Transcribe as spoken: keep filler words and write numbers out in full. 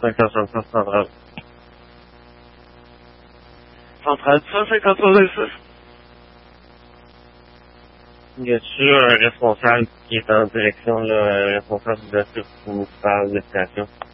cinq cent soixante-six centrale. Centrale cent quatre-vingt-six. Y a-t-il un responsable qui est en direction, là, un responsable de la municipale de station?